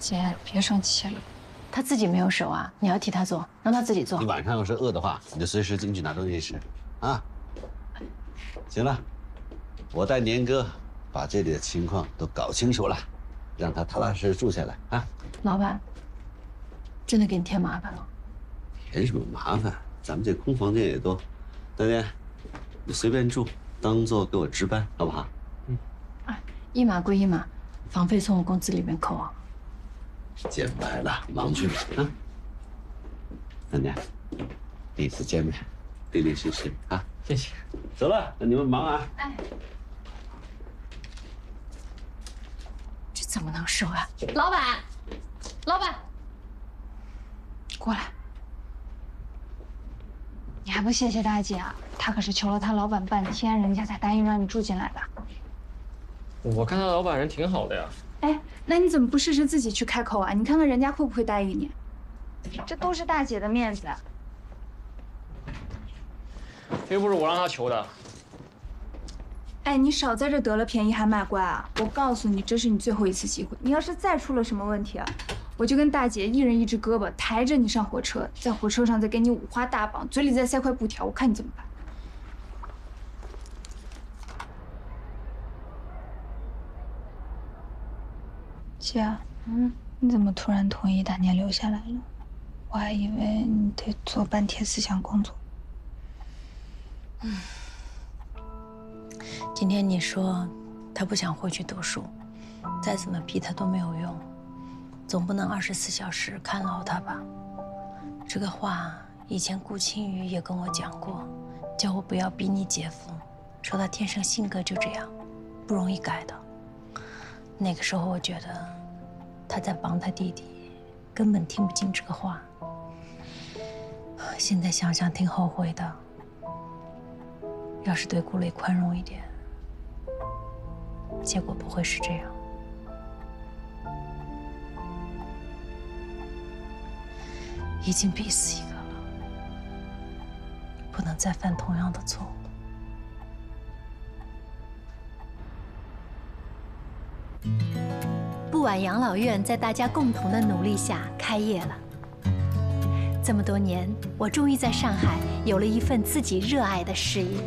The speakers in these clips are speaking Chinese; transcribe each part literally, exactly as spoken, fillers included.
姐，别生气了。 他自己没有手啊，你要替他做，让他自己做。 你晚上要是饿的话，你就随时进去拿东西吃，啊。行了，我带年哥把这里的情况都搞清楚了，让他踏踏实实住下来啊。 老板，真的给你添麻烦了。 添什么麻烦？咱们这空房间也多，大爹，你随便住，当做给我值班，好不好？ 嗯。哎，一码归一码，房费从我工资里面扣啊。 见白了，忙去吧啊！大娘，第一次见面，历历实实啊！ 谢谢。 走了，那你们忙啊！ 哎，这怎么能收啊？老板，老板， 过来。你还不谢谢大姐啊？她可是求了她老板半天，人家才答应让你住进来的。 我看他老板人挺好的呀。 哎，那你怎么不试试自己去开口啊？你看看人家会不会答应你？这都是大姐的面子。 这又不是我让他求的。 哎，你少在这得了便宜还卖乖啊！我告诉你，这是你最后一次机会。你要是再出了什么问题啊，我就跟大姐一人一只胳膊抬着你上火车，在火车上再给你五花大绑，嘴里再塞块布条，我看你怎么办。姐，嗯，你怎么突然同意大年留下来了？我还以为你得做半天思想工作。 嗯，今天你说他不想回去读书，再怎么逼他都没有用，总不能二十四小时看牢他吧？这个话以前顾青雨也跟我讲过，叫我不要逼你姐夫，说他天生性格就这样，不容易改的。那个时候我觉得他在帮他弟弟，根本听不进这个话。现在想想挺后悔的。要是对顾磊宽容一点，结果不会是这样。已经逼死一个了，不能再犯同样的错误。 不晚养老院在大家共同的努力下开业了。这么多年，我终于在上海有了一份自己热爱的事业。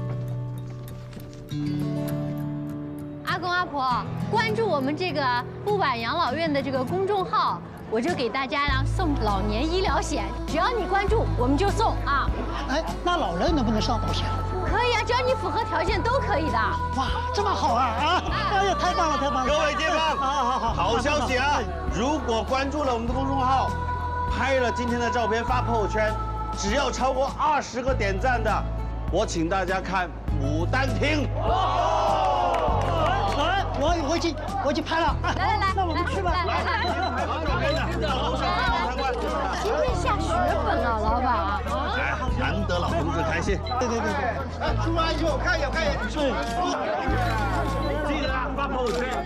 阿公阿婆，关注我们这个不晚养老院的这个公众号，我就给大家呢送老年医疗险，只要你关注，我们就送啊。 哎，那老人能不能上保险？ 可以啊，只要你符合条件都可以的。 哇，这么好啊啊！哎呀，太棒了，太棒了！ 各位街坊， 好好好， 好消息啊！如果关注了我们的公众号，拍了今天的照片发朋友圈，只要超过二十个点赞的，我请大家看《牡丹亭》。 来，我我已经我已经拍了。 来来来， 那我们去吧。 来来来， 拍好照片的，楼上参观。 请问下血本啊，老板。 哎，难得老同志开心。 对对对对。 哎，出来以后看一眼看一眼。是。记得啊，发朋友圈。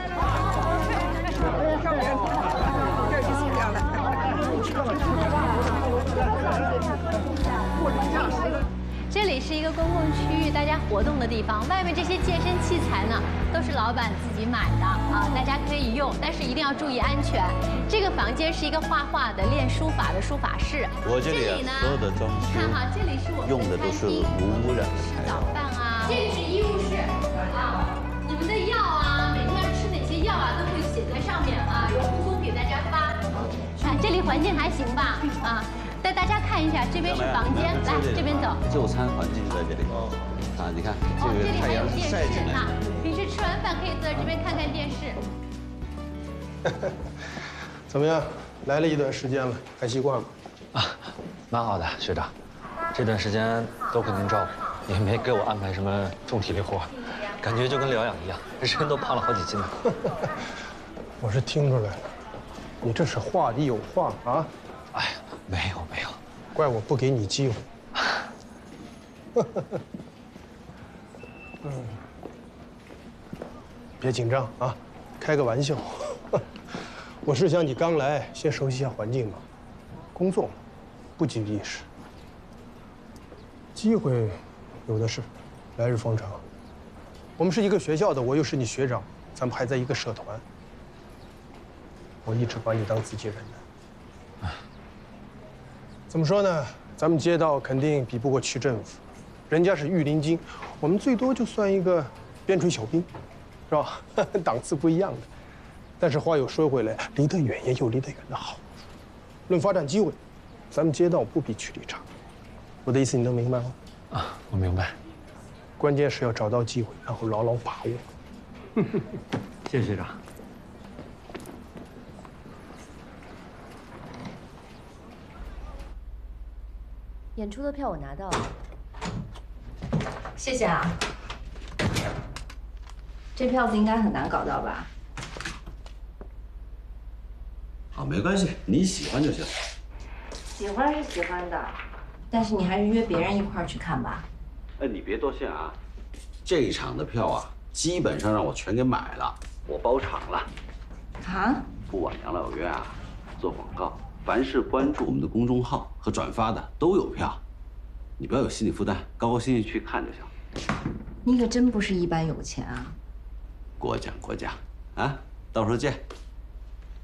这里是一个公共区域，大家活动的地方。外面这些健身器材呢，都是老板自己买的啊，大家可以用，但是一定要注意安全。这个房间是一个画画的、练书法的书法室。 我这里啊，所有的装修， 看哈，这里是我们用的都是无污染的材料。 早饭啊，这里是医务室啊，你们的药啊，每天要吃哪些药啊，都会写在上面啊，有护工给大家发。看这里环境还行吧？啊。带大家看一下，这边是房间，来这边走。 就餐环境就在这里。啊，你看这个太阳晒进来。 平时吃完饭可以坐在这边看看电视。 怎么样？来了一段时间了，还习惯吗？ 啊，蛮好的，学长。这段时间都给您照顾，也没给我安排什么重体力活，感觉就跟疗养一样，人都胖了好几斤呢。 我是听出来了，你这是话里有话啊。 哎呀，没有没有， 怪我不给你机会。嗯，别紧张啊，开个玩笑。我是想你刚来，先熟悉一下环境嘛。工作嘛，不急于一时。机会有的是，来日方长。我们是一个学校的，我又是你学长，咱们还在一个社团。 我一直把你当自己人的。怎么说呢？咱们街道肯定比不过区政府，人家是御林军，我们最多就算一个边陲小兵，是吧？档次不一样的。但是话又说回来，离得远也有离得远的好处。论发展机会，咱们街道不比区里差。我的意思你能明白吗？ 啊，我明白。 关键是要找到机会，然后牢牢把握。 谢谢学长。 演出的票我拿到了，谢谢啊。这票子应该很难搞到吧？ 好，没关系，你喜欢就行。 喜欢是喜欢的，但是你还是约别人一块儿去看吧。 哎，你别多谢啊，这一场的票啊，基本上让我全给买了，我包场了。 啊？ 不枉养老院啊，做广告，凡是关注我们的公众号和转发的都有票，你不要有心理负担，高高兴兴去看就行。 你可真不是一般有钱啊！ 过奖过奖，啊，到时候见。